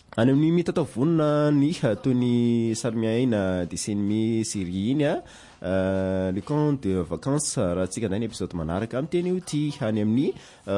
any amin'ny mitatavonina ny toy ny sarimiaina desenimi série iny le camp de vacances raha tsika ndray ny épisode manaraka amin'ny teny io ty any amin'ny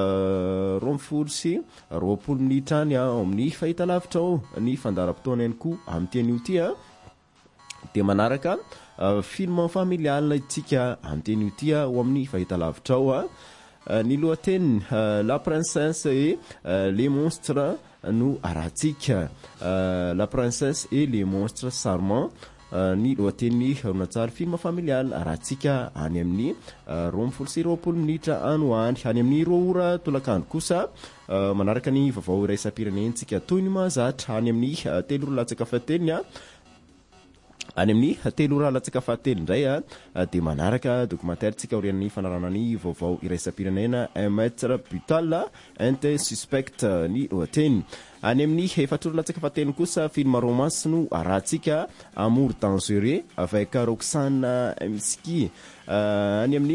20 minitra any amin'ny fahitalavitra ao ny fandaram-potoana ihany koa amin'ny teny io ty de manaraka film familial itsika amin'ny teny io ty ho amin'ny fahitalavitra ao ny lohateny la princesse et les monstres no arahantsika la princesse et les monstres charmants ny lohateny horonantsary film familial arahantsika any amin'ny 20 minitra any hoany any amin'ny 2 ora tolakandro kosa manaraka ny vaovao iray isam-pirenentsika toy ny mahazatra any amin'ny 3 ora latsaka fahatelony any amin'ny 3 ora latsaka fahatelo indray de manaraka documentaire tsika orian'ny fanarana ny vaovao iray isam-pirenena un maître brutal un suspect ny lohateny any amin'ny 4 ora latsaka fahatelo kosa film romance no arahantsika amour dangereux avec Roxane Miski any amin'ny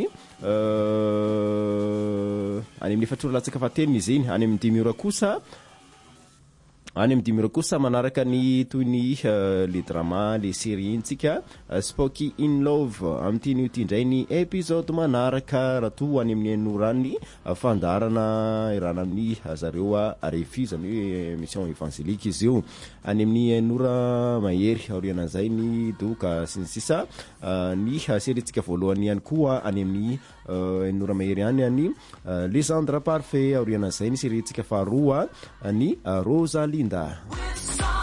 4 ora latsaka fahatelo izy iny any amin'ny 5 ora kosa manaraka ny toy ny le drama le série intsika Spooky in Love amin'ny teny io ty indray ny épisode manaraka raha to any amin'ny anorany fandarana irana amin'ny zareo refi zany hoe émission évangélique izy io any amin'ny anora mahery aorianan'izay ny doka sisa ny série-tsika voalohany ihany koa any amin'ny anora mahery any any Légendre parfait aorianan'izay ny série-tsika faharoa ny Rosalinda.